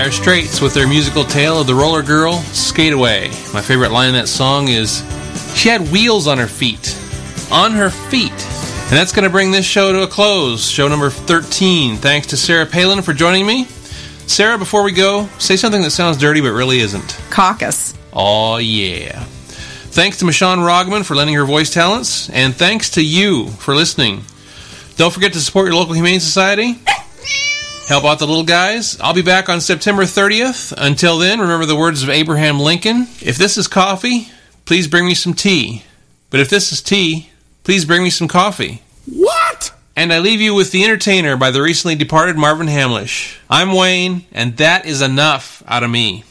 Dire Straits with their musical tale of the roller girl, Skate Away. My favorite line in that song is, she had wheels on her feet. On her feet. And that's going to bring this show to a close. Show number 13. Thanks to Sarah Palin for joining me. Sarah, before we go, say something that sounds dirty but really isn't. Caucus. Oh, yeah. Thanks to Michonne Rogman for lending her voice talents. And thanks to you for listening. Don't forget to support your local Humane Society. Help out the little guys. I'll be back on September 30th. Until then, remember the words of Abraham Lincoln. If this is coffee, please bring me some tea. But if this is tea, please bring me some coffee. What? And I leave you with The Entertainer by the recently departed Marvin Hamlish. I'm Wayne, and that is enough out of me.